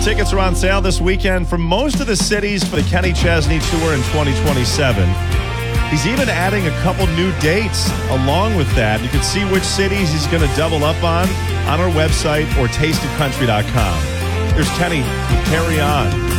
Tickets are on sale this weekend for most of the cities for the Kenny Chesney Tour in 2027. He's even adding a couple new dates along with that. You can see which cities he's going to double up on our website or tasteofcountry.com. Here's Kenny with Carry On.